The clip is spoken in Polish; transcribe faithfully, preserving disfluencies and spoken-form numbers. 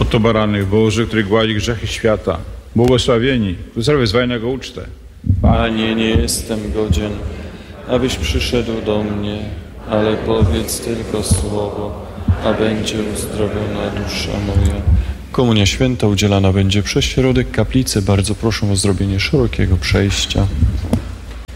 Oto baranek Boży, który gładzi grzechy świata. Błogosławieni, którzy wezwali na go ucztę. Panie, nie jestem godzien, abyś przyszedł do mnie, ale powiedz tylko słowo, a będzie uzdrowiona dusza moja. Komunia święta udzielana będzie przez środek kaplicy. Bardzo proszę o zrobienie szerokiego przejścia.